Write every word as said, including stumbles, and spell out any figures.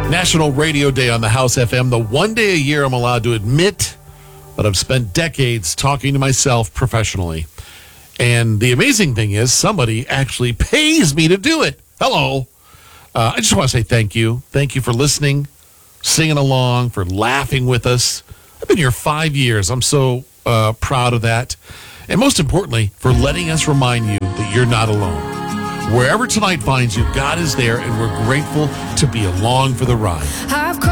National Radio Day on the House F M, the one day a year I'm allowed to admit that I've spent decades talking to myself professionally. And the amazing thing is somebody actually pays me to do it. Hello. Uh, I just want to say thank you. Thank you for listening, singing along, for laughing with us. I've been here five years. I'm so uh, proud of that. And most importantly, for letting us remind you that you're not alone. Wherever tonight finds you, God is there, and we're grateful to be along for the ride.